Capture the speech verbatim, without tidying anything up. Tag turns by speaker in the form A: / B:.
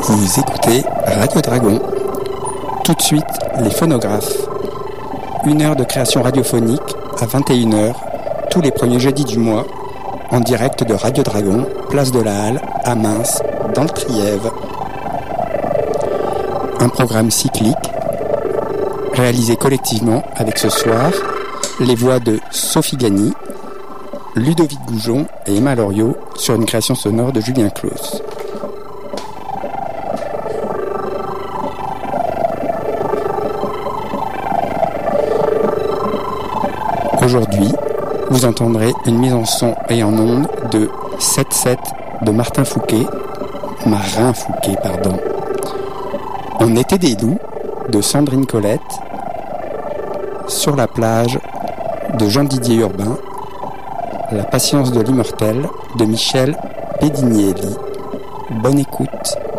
A: Vous écoutez Radio Dragon. Tout de suite, les phonographes. Une heure de création radiophonique à vingt et une heures, tous les premiers jeudis du mois, en direct de Radio Dragon, place de la Halle, à Mins, dans le Trièves. Un programme cyclique, réalisé collectivement avec ce soir les voix de Sophie Gagny, Ludovic Goujon et Emma Loriot sur une création sonore de Julien Clos. Aujourd'hui, vous entendrez une mise en son et en onde de sept sept de Martin Fouquet, Marin Fouquet, pardon. On était des loups de Sandrine Colette, Sur la plage de Jean-Didier Urbain, La patience de l'immortel de Michel Pédinielli. Bonne écoute.